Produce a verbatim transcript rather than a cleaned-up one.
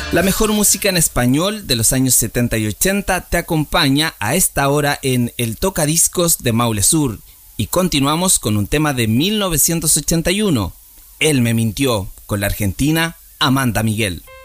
La mejor música en español de los años setenta y ochenta te acompaña a esta hora en el Tocadiscos de Maule Sur y continuamos con un tema de mil novecientos ochenta y uno, Él me mintió, con la argentina Amanda Miguel.